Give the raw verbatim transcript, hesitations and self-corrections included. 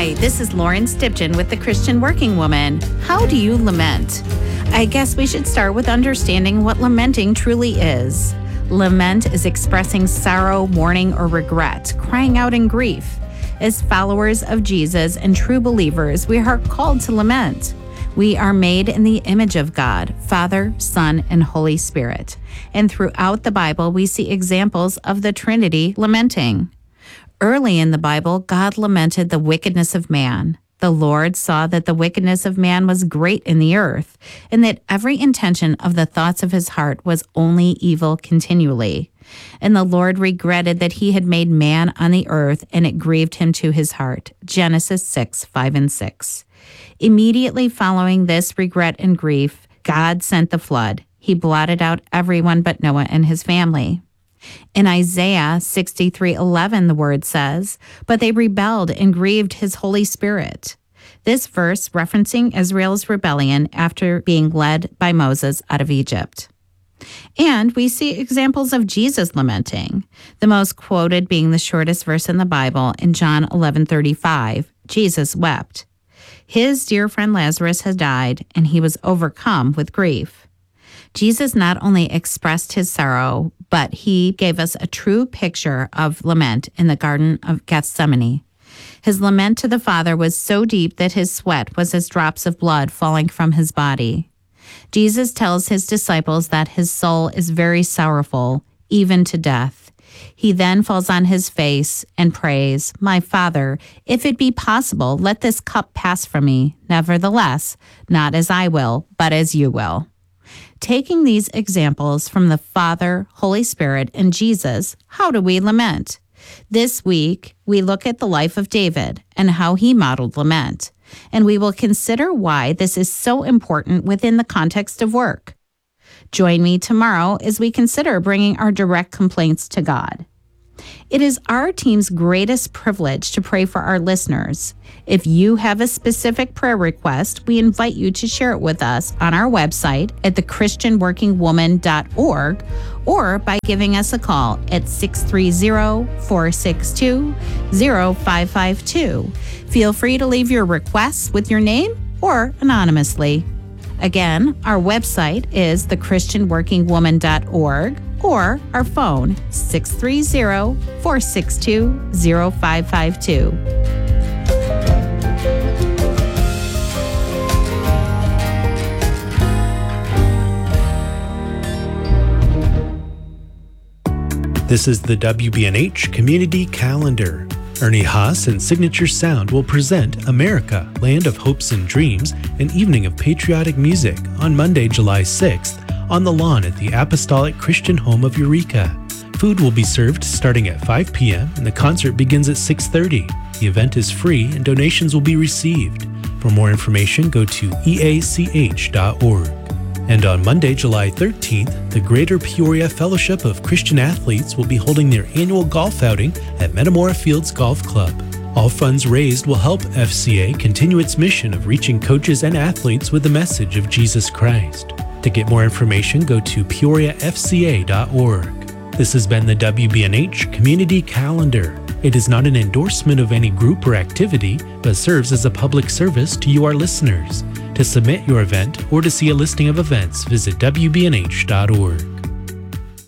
Hi, this is Lauren Stipchen with the Christian Working Woman. How do you lament? I guess we should start with understanding what lamenting truly is. Lament is expressing sorrow, mourning, or regret, crying out in grief. As followers of Jesus and true believers, we are called to lament. We are made in the image of God, Father, Son, and Holy Spirit. And throughout the Bible, we see examples of the Trinity lamenting. Early in the Bible, God lamented the wickedness of man. The Lord saw that the wickedness of man was great in the earth, and that every intention of the thoughts of his heart was only evil continually. And the Lord regretted that he had made man on the earth, and it grieved him to his heart. Genesis six, five and six. Immediately following this regret and grief, God sent the flood. He blotted out everyone but Noah and his family. In Isaiah sixty-three eleven, the word says, "But they rebelled and grieved his Holy Spirit." This verse referencing Israel's rebellion after being led by Moses out of Egypt. And we see examples of Jesus lamenting, the most quoted being the shortest verse in the Bible in John eleven thirty-five. Jesus wept. His dear friend Lazarus had died, and he was overcome with grief. Jesus not only expressed his sorrow, but he gave us a true picture of lament in the Garden of Gethsemane. His lament to the Father was so deep that his sweat was as drops of blood falling from his body. Jesus tells his disciples that his soul is very sorrowful, even to death. He then falls on his face and prays, "My Father, if it be possible, let this cup pass from me. Nevertheless, not as I will, but as you will." Taking these examples from the Father, Holy Spirit, and Jesus, how do we lament? This week, we look at the life of David and how he modeled lament, and we will consider why this is so important within the context of work. Join me tomorrow as we consider bringing our direct complaints to God. It is our team's greatest privilege to pray for our listeners. If you have a specific prayer request, we invite you to share it with us on our website at the christian working woman dot org or by giving us a call at six three zero, four six two, zero five five two. Feel free to leave your requests with your name or anonymously. Again, our website is the christian working woman dot org or our phone six three zero, four six two, zero five five two. This is the W B N H Community Calendar. Ernie Haas and Signature Sound will present America, Land of Hopes and Dreams, an evening of patriotic music on Monday, July sixth, on the lawn at the Apostolic Christian Home of Eureka. Food will be served starting at five p.m. and the concert begins at six thirty. The event is free and donations will be received. For more information, go to e a c h dot org. And on Monday, July thirteenth, the Greater Peoria Fellowship of Christian Athletes will be holding their annual golf outing at Metamora Fields Golf Club. All funds raised will help F C A continue its mission of reaching coaches and athletes with the message of Jesus Christ. To get more information, go to peoria f c a dot org. This has been the W B N H Community Calendar. It is not an endorsement of any group or activity, but serves as a public service to you, our listeners. To submit your event or to see a listing of events, visit w b n h dot org.